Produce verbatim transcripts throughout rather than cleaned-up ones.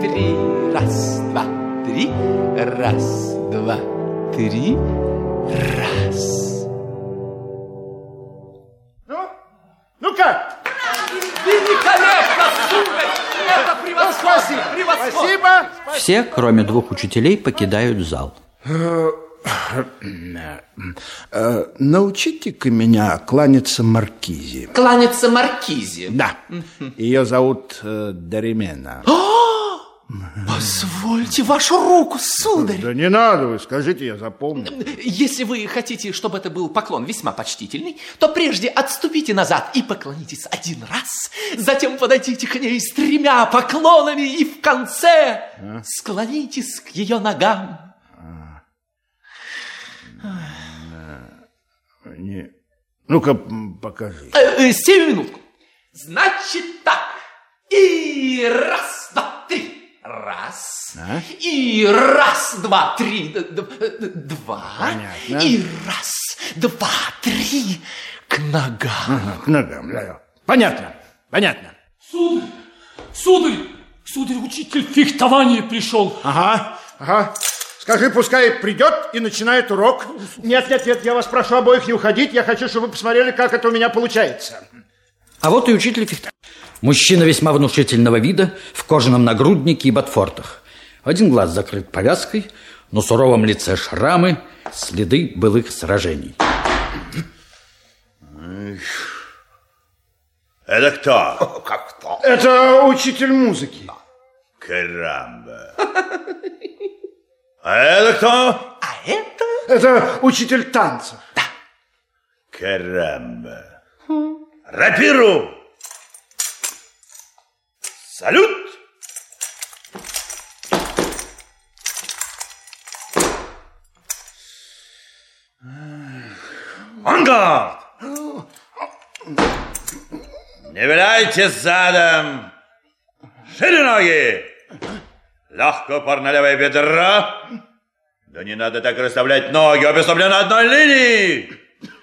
три. Раз, два, три. Раз, два, три. Раз. Ну? Ну как? Великолепно, сударь! Это превосходно! Спасибо. Превосходно! Спасибо. Все, кроме двух учителей, покидают зал. Научите-ка меня кланяться маркизе. Кланяться маркизе? Да. Ее зовут э, Доримена. Позвольте вашу руку, сударь. Да не надо, вы скажите, я запомню. Если вы хотите, чтобы это был поклон весьма почтительный, то прежде отступите назад и поклонитесь один раз. Затем подойдите к ней с тремя поклонами и в конце а? склонитесь к ее ногам. Не... Ну-ка, покажи. Э, э, семь минутку. Значит так. И раз, два, три. Раз. А? И раз, два, три. Два. Понятно. И раз, два, три. К ногам. Ага, к ногам, да. Понятно, понятно. Сударь, сударь, сударь, учитель фехтования пришел. Ага, ага. Скажи, пускай придет и начинает урок. Нет, нет, нет, я вас прошу обоих не уходить. Я хочу, чтобы вы посмотрели, как это у меня получается. А вот и учитель фехтования. Мужчина весьма внушительного вида, в кожаном нагруднике и ботфортах. Один глаз закрыт повязкой, на суровом лице шрамы, следы былых сражений. Это кто? Как кто? Это учитель музыки. Карамба. А это кто? А это? Это учитель танцев. Да. Карамба. Рапиру. Салют. Ангард. Не виляйте задом. Шире ноги. Легко упор на левое бедро. Да не надо так расставлять ноги, обе стопы на одной линии.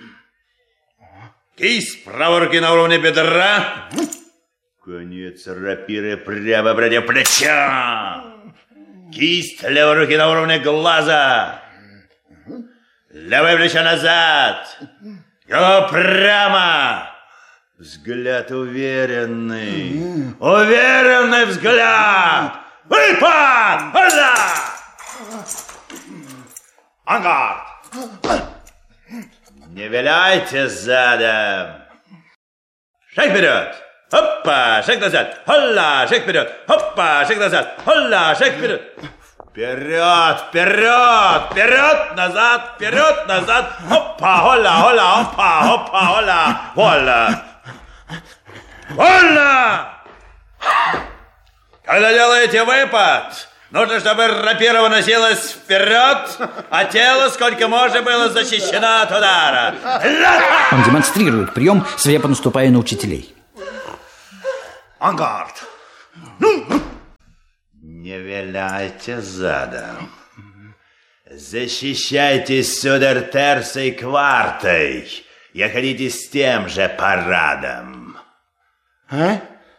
Кисть правой руки на уровне бедра. Конец рапиры прямо против плеча. Кисть левой руки на уровне глаза. Левое плечо назад. Голова прямо. Взгляд уверенный. Уверенный взгляд. Выпад! Хода! Ангард! Не виляйте задом. Шаг вперед. Хоппа, шаг назад. Холла, шаг вперед. Хоппа, шаг назад. Холла, шаг вперед. Вперед, вперед, вперед, назад, вперед, назад. Хоппа, холла, холла, хоппа, хоппа, холла, холла. Холла! Когда делаете выпад, нужно, чтобы рапира выносилась вперед, а тело сколько можно было защищено от удара. Он демонстрирует прием, свирепо наступая на учителей. Ангард! Ну! Не виляйте задом. Защищайтесь, сударь, терсой квартой. И ходите с тем же парадом. А?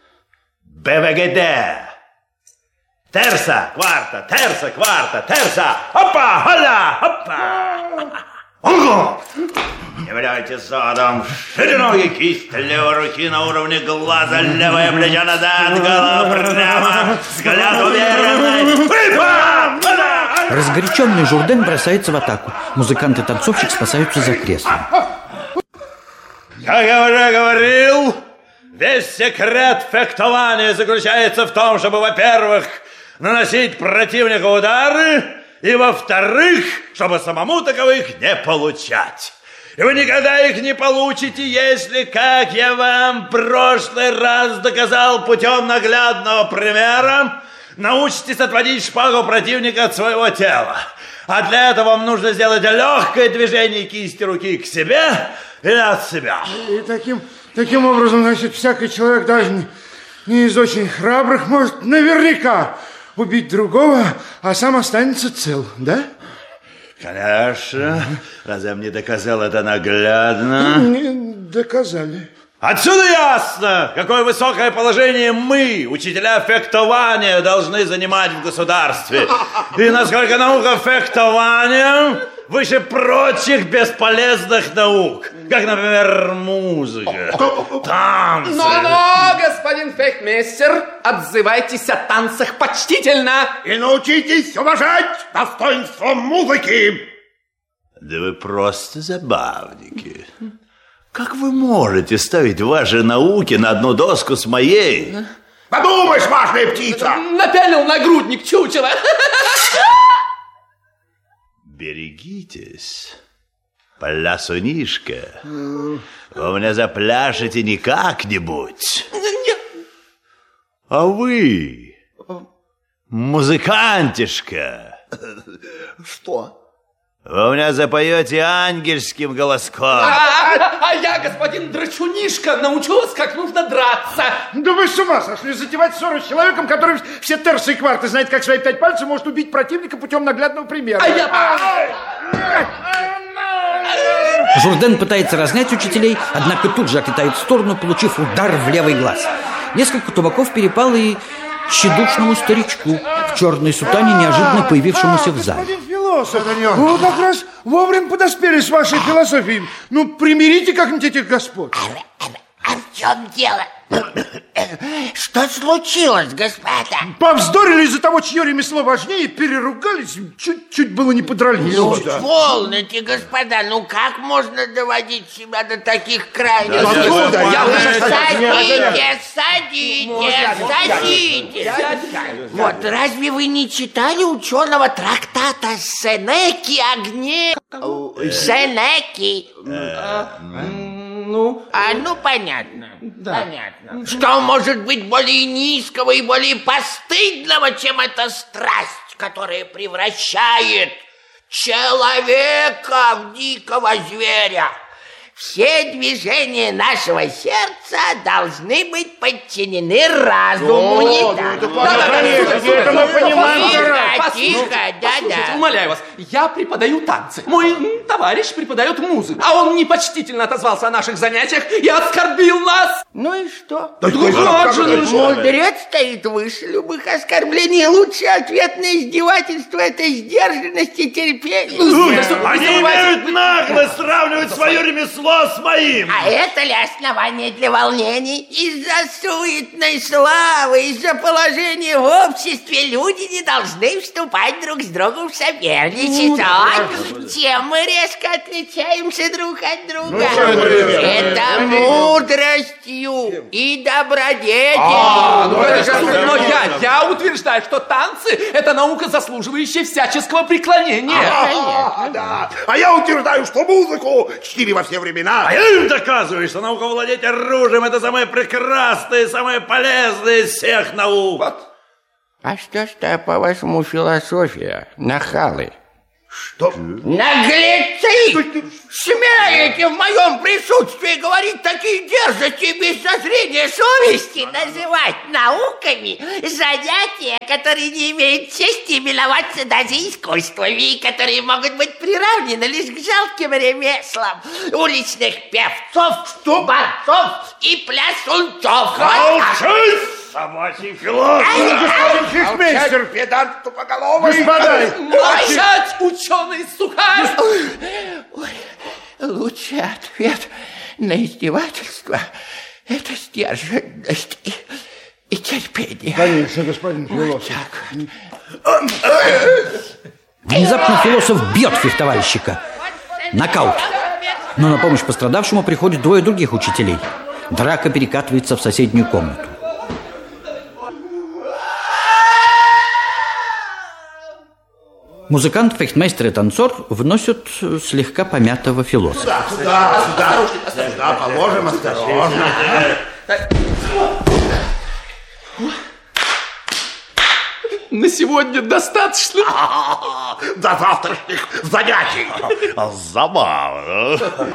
БВГД. Терса, кварта, терса, кварта, терса. Опа, хола, опа. Ого! Не виляйте задом. Шире ноги, кисть левой руки на уровне глаза, левое плечо назад, голова прямо, взгляд уверенный. Выпад! Хола! Разгоряченный Журден бросается в атаку. Музыкант и танцовщик спасаются за креслом. Как я уже говорил, весь секрет фехтования заключается в том, чтобы, во-первых, наносить противнику удары, и, во-вторых, чтобы самому таковых не получать. И вы никогда их не получите, если, как я вам в прошлый раз доказал путем наглядного примера, научитесь отводить шпагу противника от своего тела. А для этого вам нужно сделать легкое движение кисти руки к себе и от себя. И таким, таким образом, значит, всякий человек, даже не, не из очень храбрых, может наверняка убить другого, а сам останется цел, да? Конечно. Разве мне доказал это наглядно? Не доказали. Отсюда ясно, какое высокое положение мы, учителя фехтования, должны занимать в государстве. И насколько наука фехтования выше прочих бесполезных наук, как, например, музыка, танцы. Но-но, господин фехтмейстер, отзывайтесь о танцах почтительно. И научитесь уважать достоинство музыки. Да вы просто забавники. Как вы можете ставить ваши науки на одну доску с моей? Подумаешь, важная птица! Напялил нагрудник чучела. Берегитесь, плясунишка. Вы меня запляшете не как-нибудь. А вы, музыкантишка. Что? Вы у меня запоете ангельским голоском. А, а я, господин Драчунишка, научу вас, как нужно драться. Да вы с ума сошли затевать ссору с человеком, который все терсы и кварты знает, как свои пять пальцев может убить противника путем наглядного примера. А я... Журден пытается разнять учителей, однако тут же отлетает в сторону, получив удар в левый глаз. Несколько тумаков перепало и тщедушному старичку в черной сутане, неожиданно появившемуся в зале. Господин философ, вы как раз вовремя подоспели с вашей философией. Ну, примирите как-нибудь этих господ. А в чем дело? Что случилось, господа? Повздорили из-за того, чье ремесло важнее, переругались, чуть-чуть было не подрались. Ну, полноте, господа, ну как можно доводить себя до таких крайностей? Откуда? Я уже Садитесь, садитесь, садитесь. Вот, разве вы не читали ученого трактата Сенеки о гневе? Сенеки. Ну... А, ну, понятно, да. понятно. Что может быть более низкого и более постыдного, чем эта страсть, которая превращает человека в дикого зверя? Все движения нашего сердца должны быть подчинены разуму, не так? Это мы понимаем. Тихо, тихо, Послушайте, да-да. умоляю вас, я преподаю танцы. Мой м, товарищ преподает музыку. А он непочтительно отозвался о наших занятиях и оскорбил нас. Ну и что? Да как же, ну что? Мудрец стоит выше любых оскорблений. Лучший ответ на издевательство — это сдержанность и терпение. Они имеют наглость сравнивать свое ремесло с моим. А это ли основание для волнений? Из-за суетной славы, из-за положения в обществе люди не должны вступать друг с другом в соперничество. Чем мы резко отличаемся друг от друга? Это мудростью и добродетелью. А, ну это же абсурдно. Но я, я утверждаю, что танцы — это наука, заслуживающая всяческого преклонения. А, да. А я утверждаю, что музыку чтили во все времена. А я им доказываю, что наука владеть оружием — это самое прекрасное, самое полезное из всех наук. А что ж это, по-вашему, философия? Нахалы. Что? Наглецы! Смеете в моем присутствии говорить такие дерзости без зазрения совести, называть науками занятия, которые не имеют чести именоваться даже искусствами, и которые могут быть приравнены лишь к жалким ремеслам уличных певцов, борцов и плясунцов. Молчись, собачий философ! Господин фехтмейстер, Педант тупоголовый. господа, Молчать, ученый сухарь! Ой, лучший ответ на издевательство — это сдержанность и, и терпение. конечно, господин философ. Внезапно философ бьет фехтовальщика. Нокаут. Но на помощь пострадавшему приходят двое других учителей. Драка перекатывается в соседнюю комнату. Музыкант, фехтмейстер и танцор вносят слегка помятого философа. Сюда, сюда, сюда. Сюда положим, осторожно. На сегодня достаточно. До завтрашних занятий. Забавно.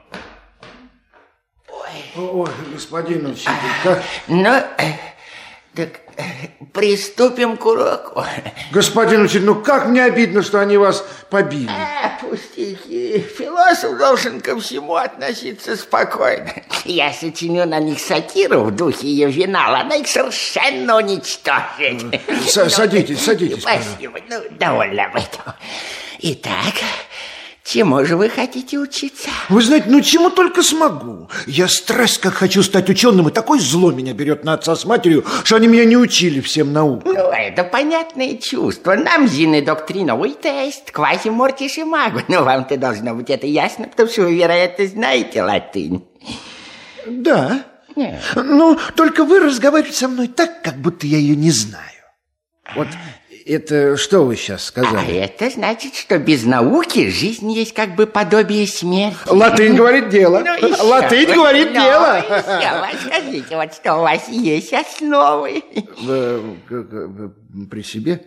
Ой, господин учитель, как... Ну, э, Так приступим к уроку. Господин учитель, ну как мне обидно, что они вас побили. А, пустяки. Философ должен ко всему относиться спокойно. Я сочиню на них сатиру в духе Ювенала. Она их совершенно уничтожит. С- садитесь, садитесь. Спасибо. Ну, довольно об этом. Итак, чему же вы хотите учиться? Вы знаете, ну чему только смогу. Я страсть как хочу стать ученым, и такое зло меня берет на отца с матерью, что они меня не учили всем наукам. Ну, это понятное чувство. Нам зины доктриновый тест, квазимортиш и магу. Ну, вам-то должно быть это ясно, потому что вы, вероятно, знаете латынь. Да. Нет. Ну, только вы разговариваете со мной так, как будто я ее не знаю. Вот это что вы сейчас А сказали? это значит, что без науки жизнь есть как бы подобие смерти. Латынь говорит дело. Ну, еще Латынь вот, говорит ну, дело. еще вот скажите, вот что у вас есть основы. Вы, как, вы при себе?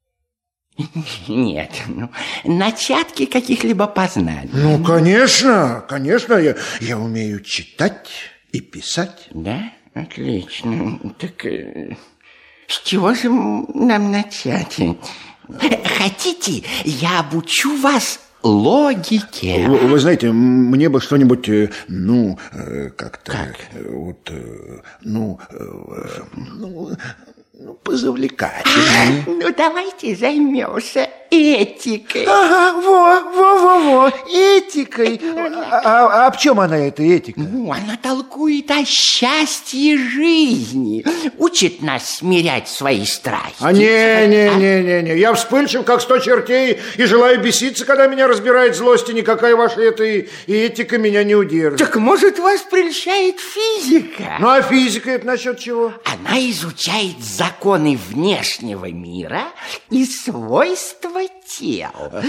Нет, ну, начатки каких-либо познаний. Ну, конечно, конечно, я, я умею читать и писать. Да? Отлично. Так э, с чего же нам начать? Хотите, я обучу вас логике? Вы, вы знаете, мне бы что-нибудь, э, ну, э, как-то, э, вот, э, ну, э, ну, ну, позавлекательнее. Ну, давайте займемся этикой. Ага, во, во, во, во, этикой. А, а, а в чем она, эта этика? Ну, она толкует о счастье жизни, учит нас смирять свои страсти. А не, не, не, не, не, я вспыльчив, как сто чертей, и желаю беситься, когда меня разбирает злость, и никакая ваша эта и этика меня не удержит. Так, может, вас прельщает физика? Ну, а физика это насчет чего? Она изучает законы внешнего мира и свойства тел.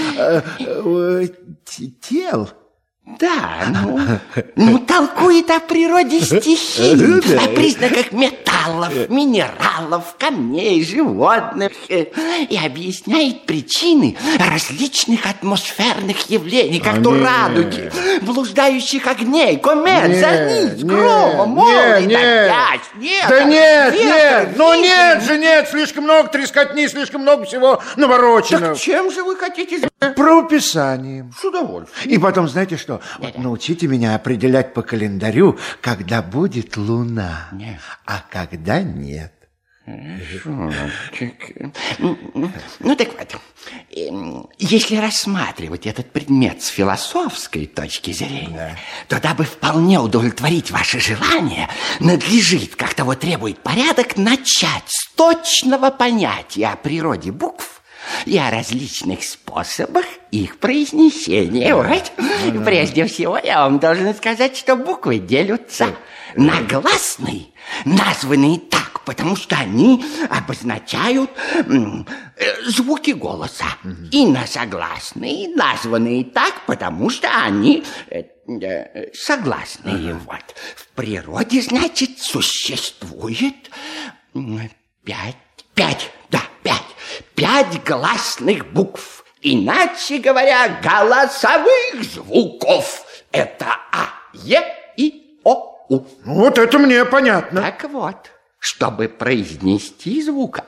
Тел? Да, ну, ну, толкует о природе стихий, о признаках металлов, минералов, камней, животных и объясняет причины различных атмосферных явлений, как то радуги, блуждающих огней, комет, зорниц, грома, молний, дождя, снега. Да нет, ветра, нет, ну ветра. нет же, нет, слишком много трескотни, слишком много всего навороченного. Так чем же вы хотите? Правописанием. С удовольствием. И потом, знаете что, вот научите меня определять по календарю, когда будет луна, Нет. а когда нет. Ну, так вот, эм, если рассматривать этот предмет с философской точки зрения, то дабы вполне удовлетворить ваше желание, надлежит, как того требует порядок, начать с точного понятия о природе букв и о различных способах их произнесения. Вот. Прежде всего, я вам должен сказать, что буквы делятся на гласные, названные так, потому что они обозначают м, э, звуки голоса, и на согласные, названные так, потому что они э, э, согласные. Вот. В природе, значит, существует м, пять, пять, да, пять, пять гласных букв, иначе говоря, голосовых звуков. Это А, Е и О, У. Вот это мне понятно. Так вот, чтобы произнести звук